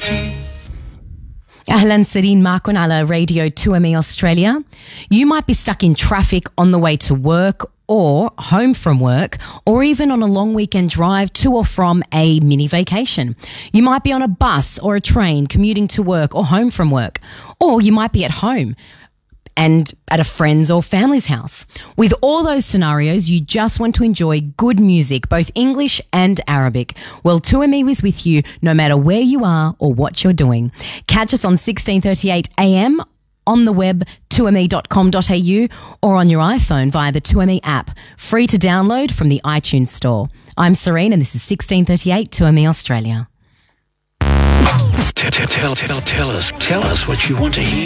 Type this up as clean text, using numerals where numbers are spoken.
Ahlan Sareen Makun ala Radio 2ME Australia. You might be stuck in traffic on the way to work or home from work, or even on a long weekend drive to or from a mini vacation. You might be on a bus or a train commuting to work or home from work, or you might be at home and at a friend's or family's house. With all those scenarios, you just want to enjoy good music, both English and Arabic. Well, 2ME is with you no matter where you are or what you're doing. Catch us on 1638 AM on the web 2me.com.au or on your iPhone via the 2ME app, free to download from the iTunes store. I'm Serene and this is 1638 2ME Australia. Tell us what you want to hear.